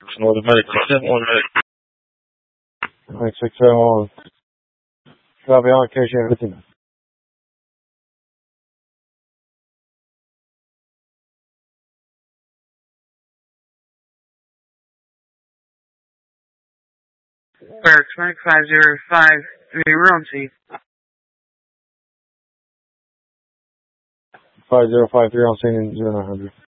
Northern Medical 10-1 Medical. 9671. Copy on location everything. Barracks 5053 Rumsey. 5053 on scene in 0900.